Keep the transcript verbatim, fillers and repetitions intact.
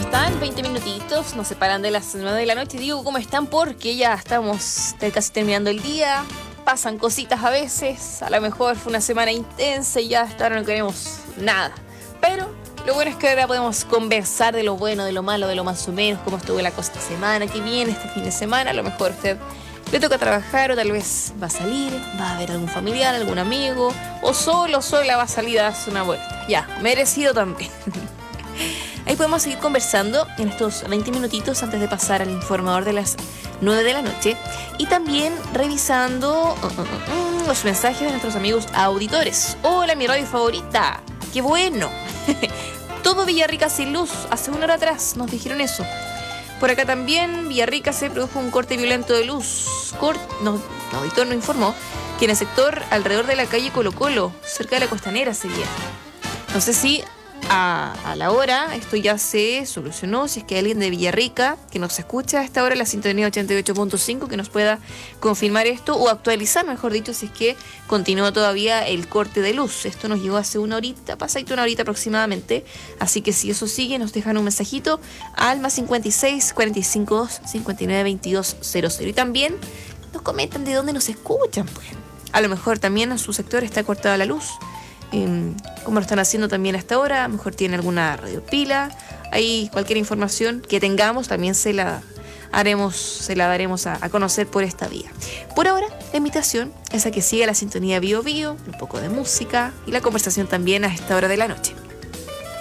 están? veinte minutitos, nos separan de las nueve de la noche. Digo, ¿cómo están? Porque ya estamos casi terminando el día. Pasan cositas a veces. A lo mejor fue una semana intensa y ya hasta ahora no queremos nada. Pero lo bueno es que ahora podemos conversar de lo bueno, de lo malo, de lo más o menos, cómo estuvo la cosa esta semana, qué viene este fin de semana. A lo mejor a usted le toca trabajar o tal vez va a salir, va a ver algún familiar, algún amigo, o solo, sola va a salir a darse una vuelta. Ya, merecido también. Ahí podemos seguir conversando en estos veinte minutitos antes de pasar al informador de las nueve de la noche y también revisando uh, uh, uh, los mensajes de nuestros amigos auditores. Hola, mi radio favorita. ¡Qué bueno! Todo Villarrica sin luz. Hace una hora atrás nos dijeron eso. Por acá también, Villarrica se produjo un corte violento de luz. Cort... No, el auditor nos informó que en el sector alrededor de la calle Colo Colo, cerca de la Costanera sería. No sé si a, a la hora esto ya se solucionó, si es que hay alguien de Villarrica que nos escucha a esta hora en la sintonía ochenta y ocho punto cinco que nos pueda confirmar esto o actualizar, mejor dicho, si es que continúa todavía el corte de luz. Esto nos llegó hace una horita, pasadito una horita aproximadamente, así que si eso sigue nos dejan un mensajito al más cincuenta y seis, cuarenta y cinco dos, cincuenta y nueve, veintidós, cero cero y también nos comentan de dónde nos escuchan, pues. A lo mejor también en su sector está cortada la luz. Eh, como lo están haciendo también hasta ahora, a lo mejor tiene alguna radiopila, ahí cualquier información que tengamos también se la haremos, se la daremos a, a conocer por esta vía. Por ahora, la invitación es a que siga la sintonía Bio Bio, un poco de música y la conversación también a esta hora de la noche.